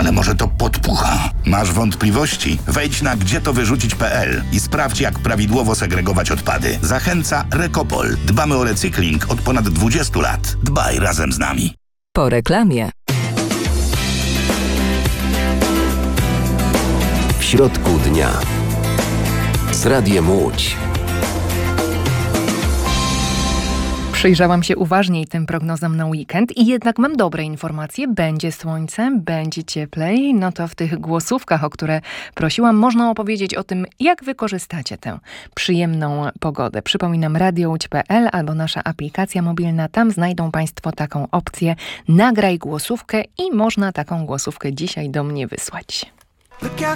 Ale może to podpucha? Masz wątpliwości? Wejdź na gdzietowyrzucić.pl i sprawdź, jak prawidłowo segregować odpady. Zachęca Rekopol. Dbamy o recykling od ponad 20 lat. Dbaj razem z nami. Po reklamie. W środku dnia z Radiem Łódź. Przyjrzałam się uważniej tym prognozom na weekend i jednak mam dobre informacje. Będzie słońce, będzie cieplej. No to w tych głosówkach, o które prosiłam, można opowiedzieć o tym, jak wykorzystacie tę przyjemną pogodę. Przypominam, radiołódź.pl albo nasza aplikacja mobilna. Tam znajdą Państwo taką opcję nagraj głosówkę i można taką głosówkę dzisiaj do mnie wysłać. Look out